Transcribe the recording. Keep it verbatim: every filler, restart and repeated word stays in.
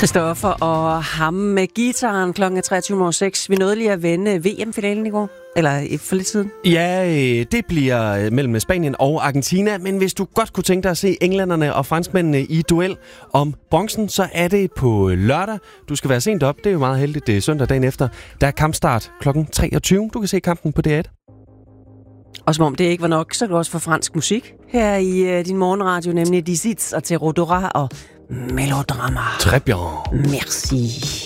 Christoffer og ham med guitaren klokken treogtyve nul seks. Vi nåede lige at vende V M-finalen i går. Eller for lidt siden. Ja, det bliver mellem Spanien og Argentina. Men hvis du godt kunne tænke dig at se englænderne og franskmændene i duel om bronzen, så er det på lørdag. Du skal være sent op. Det er jo meget heldigt. Det er søndag dagen efter. Der er kampstart klokken treogtyve. Du kan se kampen på D et. Og som om det ikke var nok, så kan du også få fransk musik her i uh, din morgenradio, nemlig Dizits og Terodora og Melodrama. Très bien. Merci.